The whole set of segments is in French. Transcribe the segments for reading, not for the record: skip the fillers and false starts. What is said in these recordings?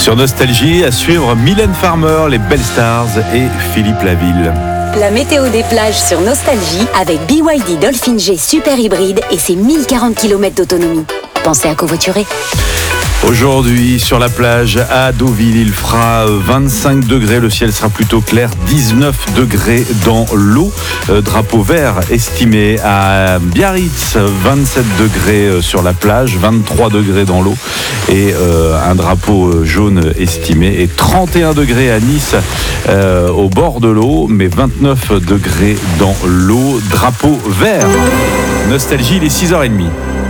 Sur Nostalgie, à suivre Mylène Farmer, les Belles Stars et Philippe Laville. La météo des plages sur Nostalgie avec BYD Dolphin G Super Hybride et ses 1040 km d'autonomie. Pensez à covoiturer. Aujourd'hui, sur la plage à Deauville, il fera 25 degrés. Le ciel sera plutôt clair. 19 degrés dans l'eau. Drapeau vert estimé à Biarritz. 27 degrés sur la plage. 23 degrés dans l'eau. Et un drapeau jaune estimé. Et 31 degrés à Nice au bord de l'eau. Mais 29 degrés dans l'eau. Drapeau vert. Nostalgie, il est 6h30.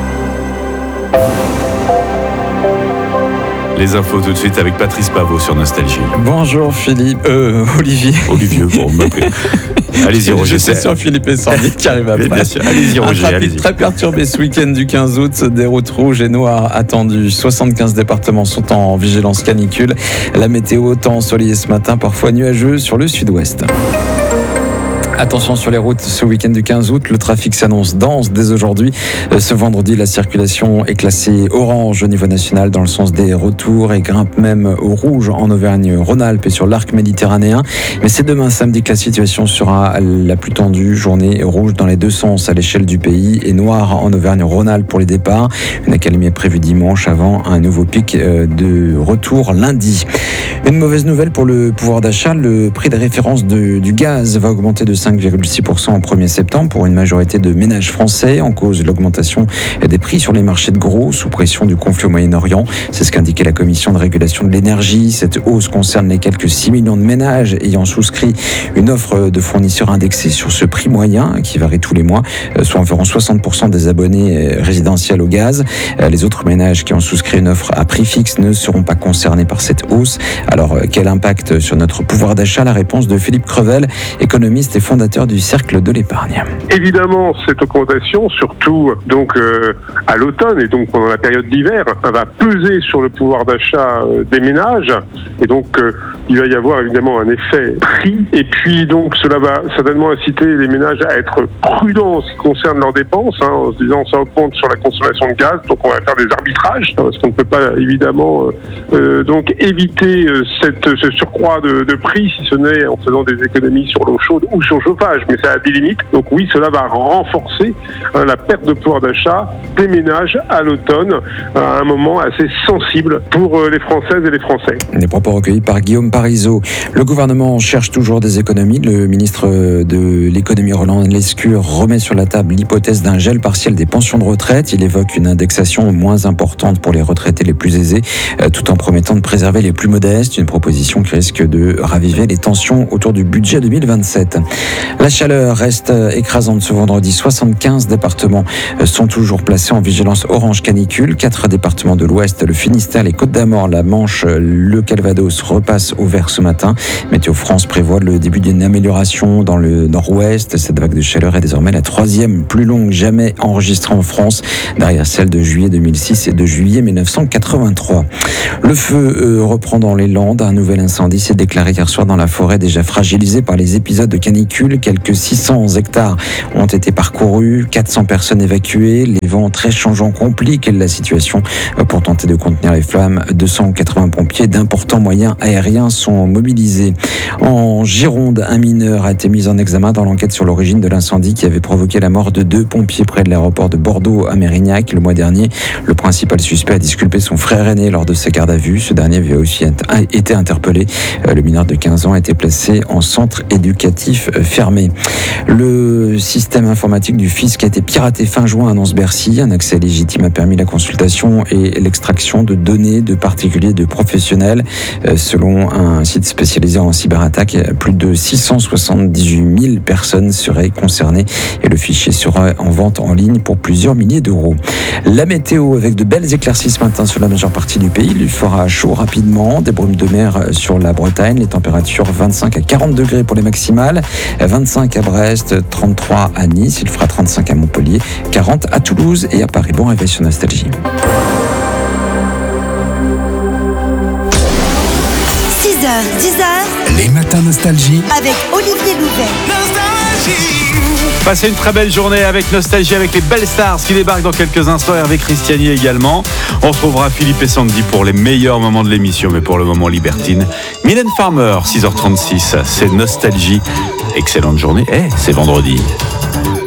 Les infos tout de suite avec Patrice Pavot sur Nostalgie. Bonjour Philippe, Olivier. Olivier, bon, allez-y Roger. C'est sûr Philippe et Sandy qui arrive après. Bien sûr, allez-y Roger, allez-y. Très perturbé ce week-end du 15 août, des routes rouges et noires attendues. 75 départements sont en vigilance canicule. La météo, temps ensoleillé ce matin, parfois nuageux sur le sud-ouest. Attention sur les routes ce week-end du 15 août, le trafic s'annonce dense dès aujourd'hui. Ce vendredi, la circulation est classée orange au niveau national dans le sens des retours et grimpe même au rouge en Auvergne-Rhône-Alpes et sur l'arc méditerranéen. Mais c'est demain samedi que la situation sera la plus tendue. Journée rouge dans les deux sens à l'échelle du pays et noire en Auvergne-Rhône-Alpes pour les départs. Une accalmie est prévue dimanche avant un nouveau pic de retour lundi. Une mauvaise nouvelle pour le pouvoir d'achat, le prix de référence du gaz va augmenter de 5,6% au 1er septembre pour une majorité de ménages français. En cause, l'augmentation des prix sur les marchés de gros sous pression du conflit au Moyen-Orient. C'est ce qu'indiquait la Commission de régulation de l'énergie. Cette hausse concerne les quelques 6 millions de ménages ayant souscrit une offre de fournisseurs indexée sur ce prix moyen qui varie tous les mois, soit environ 60% des abonnés résidentiels au gaz. Les autres ménages qui ont souscrit une offre à prix fixe ne seront pas concernés par cette hausse. Alors, quel impact sur notre pouvoir d'achat? La réponse de Philippe Crevel, économiste et fondateur du Cercle de l'épargne. Évidemment, cette augmentation, surtout donc à l'automne et donc pendant la période d'hiver, va peser sur le pouvoir d'achat des ménages et donc il va y avoir évidemment un effet prix et puis donc cela va certainement inciter les ménages à être prudents en ce qui concerne leurs dépenses, en se disant ça augmente sur la consommation de gaz, donc on va faire des arbitrages parce qu'on ne peut pas évidemment donc éviter ce surcroît de prix si ce n'est en faisant des économies sur l'eau chaude ou sur le chauffage, mais ça a des limites. Donc oui, cela va renforcer la perte de pouvoir d'achat des ménages à l'automne, à un moment assez sensible pour les Françaises et les Français. Les propos recueillis par Guillaume Parisot. Le gouvernement cherche toujours des économies. Le ministre de l'économie Roland Lescure remet sur la table l'hypothèse d'un gel partiel des pensions de retraite. Il évoque une indexation moins importante pour les retraités les plus aisés, tout en promettant de préserver les plus modestes. Une proposition qui risque de raviver les tensions autour du budget 2027. La chaleur reste écrasante ce vendredi. 75 départements sont toujours placés en vigilance orange canicule. 4 départements de l'Ouest, le Finistère, les Côtes-d'Armor, la Manche, le Calvados repassent au vert ce matin. Météo France prévoit le début d'une amélioration dans le nord-ouest. Cette vague de chaleur est désormais la 3e plus longue jamais enregistrée en France, derrière celle de juillet 2006 et de juillet 1983. Le feu reprend dans les Landes. Un nouvel incendie s'est déclaré hier soir dans la forêt déjà fragilisée par les épisodes de canicule. Quelques 600 hectares ont été parcourus, 400 personnes évacuées. Les vents très changeants compliquent la situation. Pour tenter de contenir les flammes, 280 pompiers d'importants moyens aériens sont mobilisés. En Gironde, un mineur a été mis en examen dans l'enquête sur l'origine de l'incendie qui avait provoqué la mort de 2 pompiers près de l'aéroport de Bordeaux à Mérignac le mois dernier. Le principal suspect a disculpé son frère aîné lors de sa garde à vue. Ce dernier avait aussi été interpellé. Le mineur de 15 ans a été placé en centre éducatif fermé. Le système informatique du fisc a été piraté fin juin, annonce Bercy. Un accès légitime a permis la consultation et l'extraction de données de particuliers et de professionnels. Selon un site spécialisé en cyberattaque, plus de 678 000 personnes seraient concernées et le fichier sera en vente en ligne pour plusieurs milliers d'euros. La météo avec de belles éclaircies ce matin sur la majeure partie du pays. Il fera chaud rapidement, des brumes de mer sur la Bretagne, les températures 25 à 40 degrés pour les maximales, 25 à Brest, 33 à Nice, il fera 35 à Montpellier, 40 à Toulouse et à Paris. Bon réveil sur Nostalgie. 6h, 10h, les matins Nostalgie avec Olivier Louvet. Passez une très belle journée avec Nostalgie, avec les belles stars qui débarquent dans quelques instants, Hervé Christiani également. On retrouvera Philippe et Sandy pour les meilleurs moments de l'émission, mais pour le moment libertine. Mylène Farmer, 6h36, c'est Nostalgie. Excellente journée, c'est vendredi.